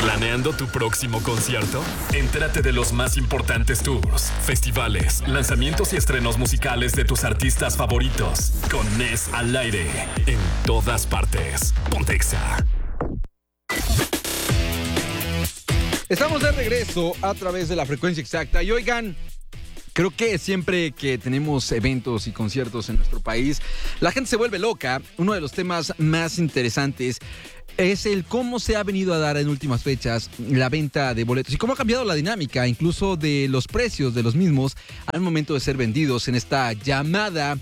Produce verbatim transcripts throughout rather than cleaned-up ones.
¿Planeando tu próximo concierto? Entérate de los más importantes tours, festivales, lanzamientos y estrenos musicales de tus artistas favoritos. Con Nes al aire, en todas partes. Ponte Exa. Estamos de regreso a través de la frecuencia exacta. Y oigan, creo que siempre que tenemos eventos y conciertos en nuestro país, la gente se vuelve loca. Uno de los temas más interesantes es el cómo se ha venido a dar en últimas fechas la venta de boletos y cómo ha cambiado la dinámica, incluso de los precios de los mismos al momento de ser vendidos en esta llamada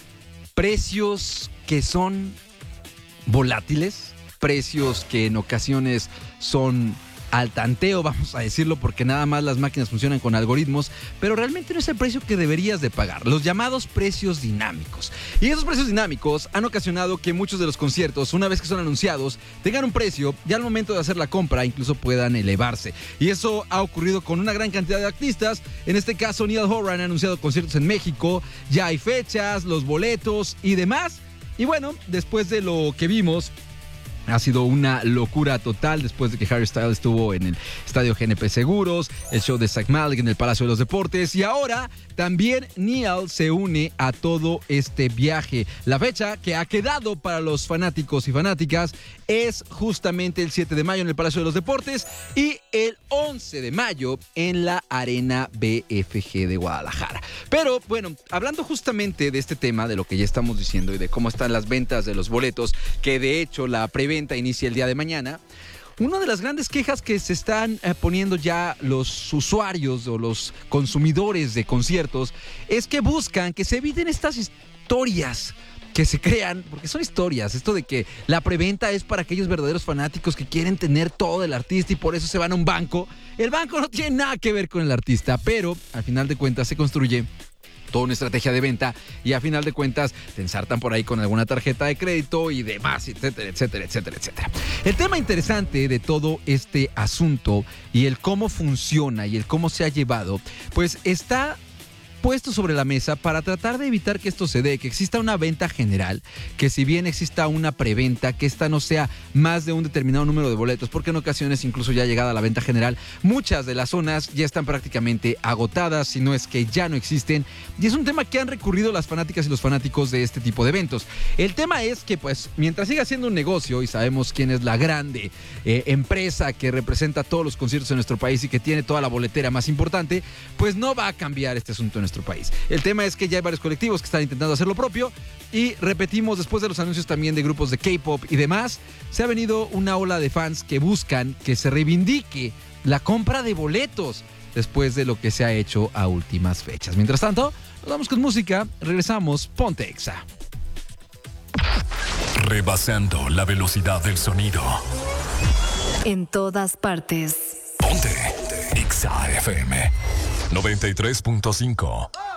precios que son volátiles, precios que en ocasiones son al tanteo, vamos a decirlo, porque nada más las máquinas funcionan con algoritmos, pero realmente no es el precio que deberías de pagar, los llamados precios dinámicos. Y esos precios dinámicos han ocasionado que muchos de los conciertos, una vez que son anunciados, tengan un precio y al momento de hacer la compra incluso puedan elevarse. Y eso ha ocurrido con una gran cantidad de artistas. En este caso, Niall Horan ha anunciado conciertos en México, ya hay fechas, los boletos y demás. Y bueno, después de lo que vimos, ha sido una locura total después de que Harry Styles estuvo en el estadio G N P Seguros, el show de Zack Malik en el Palacio de los Deportes y ahora también Niall se une a todo este viaje. La fecha que ha quedado para los fanáticos y fanáticas es justamente el siete de mayo en el Palacio de los Deportes y el once de mayo en la Arena B F G de Guadalajara. Pero bueno, hablando justamente de este tema, de lo que ya estamos diciendo y de cómo están las ventas de los boletos, que de hecho la preventa inicia el día de mañana. Una de las grandes quejas que se están eh, poniendo ya los usuarios o los consumidores de conciertos es que buscan que se eviten estas historias que se crean, porque son historias, esto de que la preventa es para aquellos verdaderos fanáticos que quieren tener todo del artista y por eso se van a un banco. El banco no tiene nada que ver con el artista, pero al final de cuentas se construye toda una estrategia de venta y a final de cuentas te ensartan por ahí con alguna tarjeta de crédito y demás, etcétera, etcétera, etcétera, etcétera. El tema interesante de todo este asunto y el cómo funciona y el cómo se ha llevado, pues está puesto sobre la mesa para tratar de evitar que esto se dé, que exista una venta general, que si bien exista una preventa, que esta no sea más de un determinado número de boletos, porque en ocasiones incluso ya llegada a la venta general, muchas de las zonas ya están prácticamente agotadas, si no es que ya no existen, y es un tema que han recurrido las fanáticas y los fanáticos de este tipo de eventos. El tema es que pues mientras siga siendo un negocio y sabemos quién es la grande eh, empresa que representa todos los conciertos en nuestro país y que tiene toda la boletera más importante, pues no va a cambiar este asunto en nuestro país. El tema es que ya hay varios colectivos que están intentando hacer lo propio y repetimos, después de los anuncios también de grupos de K-pop y demás, se ha venido una ola de fans que buscan que se reivindique la compra de boletos después de lo que se ha hecho a últimas fechas. Mientras tanto, nos vamos con música, regresamos, Ponte Exa. Rebasando la velocidad del sonido. En todas partes. Ponte Exa F M noventa y tres punto cinco.